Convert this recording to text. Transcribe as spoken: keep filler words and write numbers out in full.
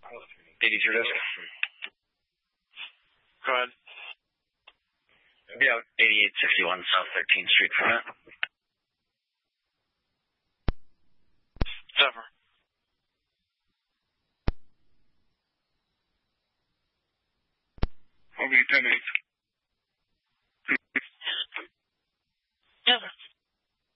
eighty-two disc. Go ahead. Be out eighty-eight sixty-one South thirteenth Street for that. Zephyr. Okay, ten eight.